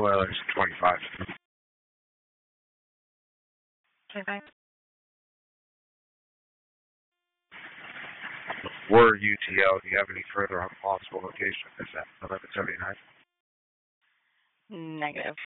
Oilers 25. 25. We're UTL. Do you have any further on possible location? Is that 1179? Negative.